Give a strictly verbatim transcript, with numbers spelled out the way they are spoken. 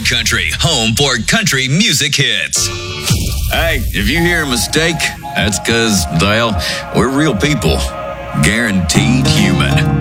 Country, home for country music hits. Hey, if you hear a mistake, that's because, well, we're real people. Guaranteed human.